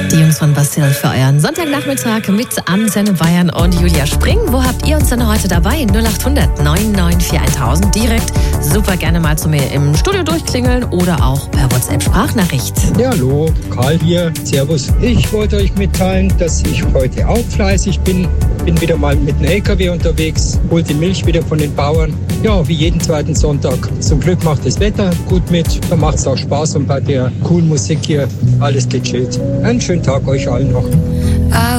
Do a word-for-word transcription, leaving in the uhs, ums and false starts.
Die Jungs von Bastille für euren Sonntagnachmittag mit Antenne Bayern und Julia Spring. Wo habt ihr uns denn heute dabei? null acht hundert neun neun vier tausend. Direkt super gerne mal zu mir im Studio durchklingeln oder auch per WhatsApp-Sprachnachricht. Ja, hallo, Karl hier. Servus. Ich wollte euch mitteilen, dass ich heute auch fleißig bin. Bin wieder mal mit dem L K W unterwegs, hol die Milch wieder von den Bauern. Ja, wie jeden zweiten Sonntag. Zum Glück macht das Wetter gut mit. Da macht es auch Spaß und bei der coolen Musik hier alles gechillt. Einen schönen Tag euch allen noch.